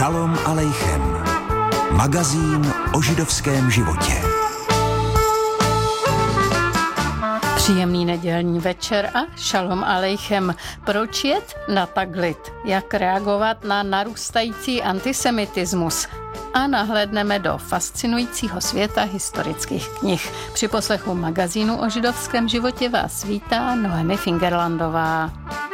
Šalom alejchem. Magazín o židovském životě. Příjemný nedělní večer a šalom alejchem. Proč jet na Taglit? Jak reagovat na narůstající antisemitismus? A nahlédneme do fascinujícího světa historických knih. Při poslechu magazínu o židovském životě vás vítá Noemi Fingerlandová.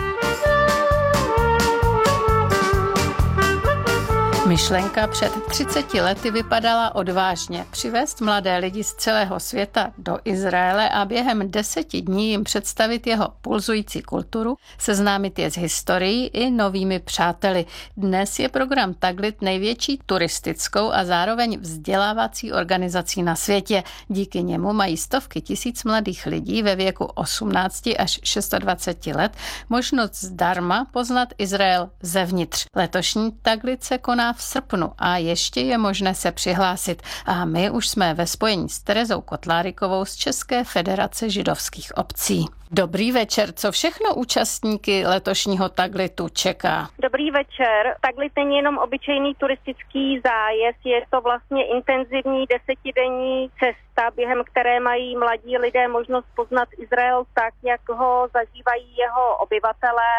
Myšlenka před 30 lety vypadala odvážně přivést mladé lidi z celého světa do Izraele a během 10 dní jim představit jeho pulzující kulturu, seznámit je s historií i novými přáteli. Dnes je program Taglit největší turistickou a zároveň vzdělávací organizací na světě. Díky němu mají stovky tisíc mladých lidí ve věku 18 až 26 let možnost zdarma poznat Izrael zevnitř. Letošní Taglit se koná v srpnu a ještě je možné se přihlásit. A my už jsme ve spojení s Terezou Kotlárikovou z České federace židovských obcí. Dobrý večer, co všechno účastníky letošního Taglitu čeká? Dobrý večer. Taglit není jenom obyčejný turistický zájezd, je to vlastně intenzivní 10denní cesta, během které mají mladí lidé možnost poznat Izrael tak, jak ho zažívají jeho obyvatelé.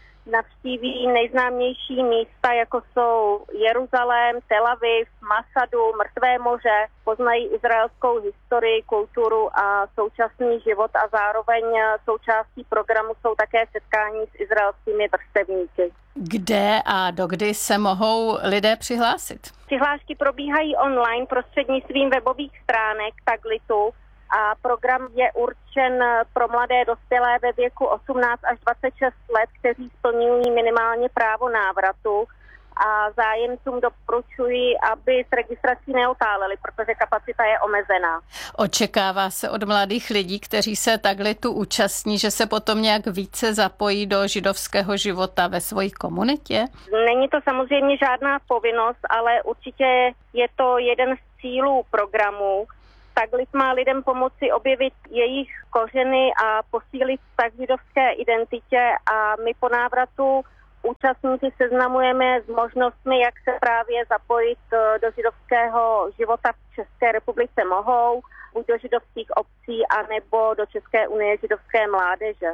Navštíví nejznámější místa, jako jsou Jeruzalém, Tel Aviv, Masadu, Mrtvé moře, poznají izraelskou historii, kulturu a současný život a zároveň součástí programu jsou také setkání s izraelskými vrstevníky. Kde a dokdy se mohou lidé přihlásit? Přihlášky probíhají online prostřednictvím webových stránek Taglitu. A program je určen pro mladé dospělé ve věku 18 až 26 let, kteří splňují minimálně právo návratu. A zájemcům doporučuji, aby s registrací neotáleli, protože kapacita je omezená. Očekává se od mladých lidí, kteří se Taglitu účastní, že se potom nějak více zapojí do židovského života ve své komunitě? Není to samozřejmě žádná povinnost, ale určitě je to jeden z cílů programu. Taglit má lidem pomoci objevit jejich kořeny a posílit vztah k židovské identitě a my po návratu účastníky seznamujeme s možnostmi, jak se právě zapojit do židovského života v České republice mohou, buď do židovských obcí, anebo do České unie židovské mládeže.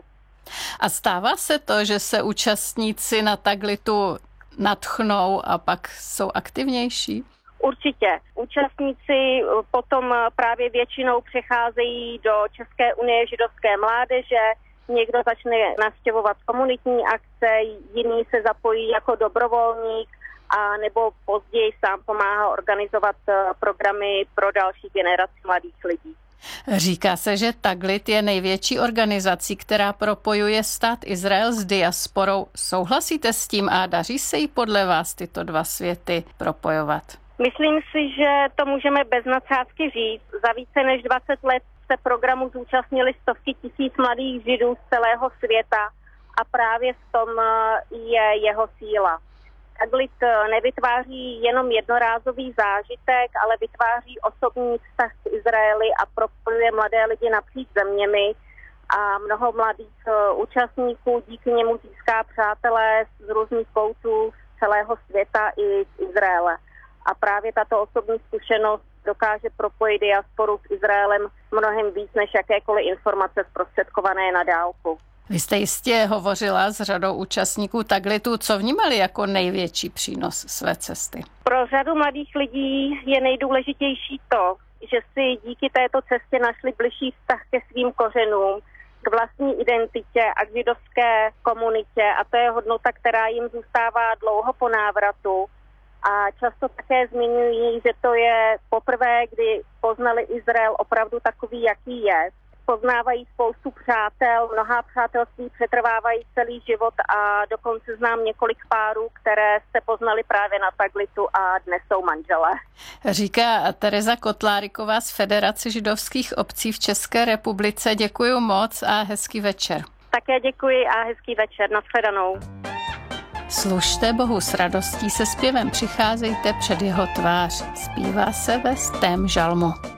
A stává se to, že se účastníci na Taglitu nadchnou a pak jsou aktivnější? Určitě. Účastníci potom právě většinou přecházejí do České unie židovské mládeže, někdo začne navštěvovat komunitní akce, jiný se zapojí jako dobrovolník a nebo později sám pomáhá organizovat programy pro další generaci mladých lidí. Říká se, že Taglit je největší organizací, která propojuje stát Izrael s diasporou. Souhlasíte s tím a daří se jí podle vás tyto dva světy propojovat? Myslím si, že to můžeme bez nadsázky říct. Za více než 20 let se programu zúčastnili stovky tisíc mladých Židů z celého světa a právě v tom je jeho síla. Taglit nevytváří jenom jednorázový zážitek, ale vytváří osobní vztah k Izraeli a propojuje mladé lidi napříč zeměmi a mnoho mladých účastníků díky němu získá přátelé z různých koutů z celého světa i z Izraele. A právě tato osobní zkušenost dokáže propojit diasporu s Izraelem mnohem víc než jakékoliv informace zprostředkované na dálku. Vy jste jistě hovořila s řadou účastníků Taglitu. Co vnímali jako největší přínos své cesty? Pro řadu mladých lidí je nejdůležitější to, že si díky této cestě našli bližší vztah ke svým kořenům, k vlastní identitě a k židovské komunitě. A to je hodnota, která jim zůstává dlouho po návratu. A často také zmiňují, že to je poprvé, kdy poznali Izrael opravdu takový, jaký je. Poznávají spoustu přátel, mnohá přátelství přetrvávají celý život a dokonce znám několik párů, které se poznali právě na Taglitu a dnes jsou manželé. Říká Tereza Kotláriková z Federace židovských obcí v České republice. Děkuji moc a hezký večer. Také děkuji a hezký večer. Nashledanou. Služte Bohu s radostí, se zpěvem přicházejte před jeho tvář. Zpívá se ve 100. žalmu.